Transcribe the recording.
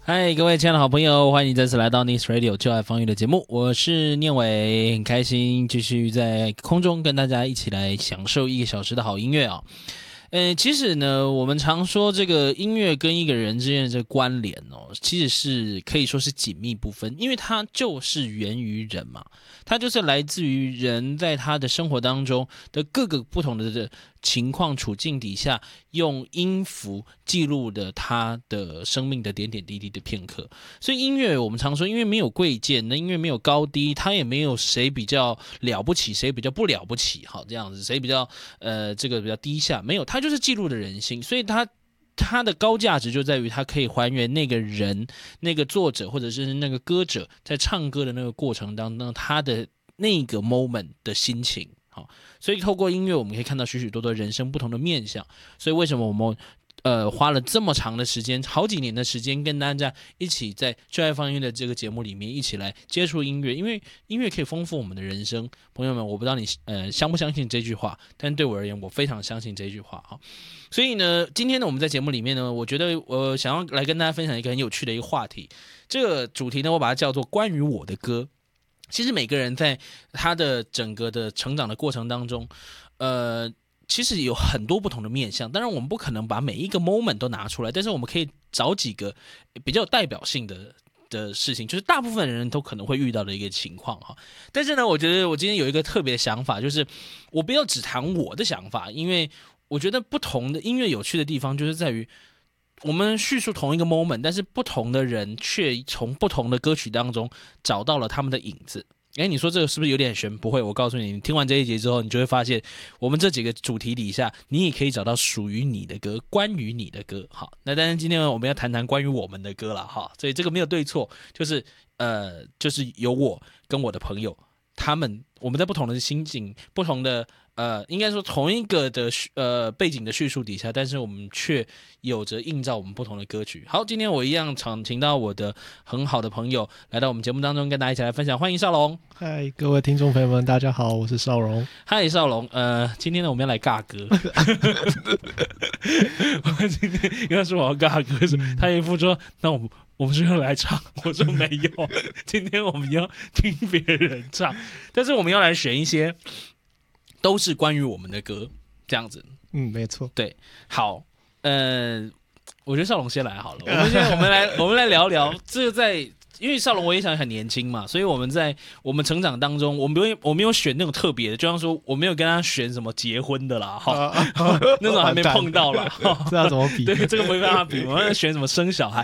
嗨，各位亲爱的好朋友，欢迎再次来到 Nice Radio 就爱方域的节目，我是念伟，很开心继续在空中跟大家一起来享受1个小时的好音乐啊。其实呢，我们常说这个音乐跟一个人之间的这个关联哦，其实是可以说是紧密不分，因为它就是源于人嘛，它就是来自于人在他的生活当中的各个不同的情况处境底下，用音符记录的他的生命的点点滴滴的片刻。所以音乐我们常说，因为没有贵贱，那音乐没有高低，它也没有谁比较了不起，谁比较不了不起，好这样子，谁比较这个比较低下，没有，它就是记录的人心，所以它的高价值就在于它可以还原那个人、那个作者或者是那个歌者在唱歌的那个过程当中，他的那个 moment 的心情。好，所以透过音乐，我们可以看到许许多多人生不同的面向。所以为什么我们花了这么长的时间，好几年的时间，跟大家一起在就爱放音乐的这个节目里面一起来接触音乐，因为音乐可以丰富我们的人生。朋友们，我不知道你相不相信这句话，但对我而言，我非常相信这句话哈。所以呢，今天呢，我们在节目里面呢，我觉得我想要来跟大家分享一个很有趣的一个话题。这个主题呢，我把它叫做关于我的歌。其实每个人在他的整个的成长的过程当中，其实有很多不同的面向。当然，我们不可能把每一个 moment 都拿出来，但是我们可以找几个比较有代表性的事情，就是大部分人都可能会遇到的一个情况哈。但是呢，我觉得我今天有一个特别的想法，就是我不要只谈我的想法，因为我觉得不同的音乐有趣的地方就是在于，我们叙述同一个 moment， 但是不同的人却从不同的歌曲当中找到了他们的影子。你说这个是不是有点悬？不会，我告诉你，你听完这一节之后，你就会发现，我们这几个主题底下，你也可以找到属于你的歌，关于你的歌。好，那当然今天我们要谈谈关于我们的歌了哈，所以这个没有对错，就是有我跟我的朋友，我们在不同的心境、不同的应该说同一个的背景的叙述底下，但是我们却有着映照我们不同的歌曲。好，今天我一样请到我的很好的朋友来到我们节目当中，跟大家一起来分享。欢迎少龙。 嗨，各位听众朋友们，大家好，我是少龙。 嗨，少龙。今天呢，我们要来尬歌。我今天跟他说我要尬歌，他一副说，那我们是要来唱，我说没有，今天我们要听别人唱，但是我们要来选一些都是关于我们的歌，这样子。 没错。 对，好，我觉得少龙先来好了，我们来聊聊这个在。因为少龙我也想很年轻嘛，所以我们在我们成长当中，我没有选那种特别的，就像说我没有跟他选什么结婚的啦，那种还没碰到啦， 这要怎么比？ 对，这个没办法比，我们要选什么生小孩，